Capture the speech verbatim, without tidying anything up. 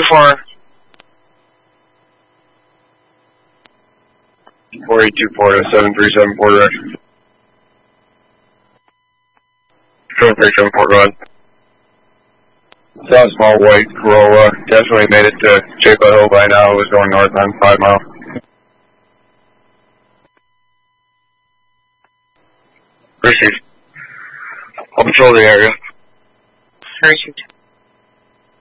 four. four eight two four to seven three seven four direction. seven three seven four, go ahead. Saw a small white Corolla. Definitely made it to Chapel Hill by now. It was going north on five mile. Received. I'll patrol the area. Received.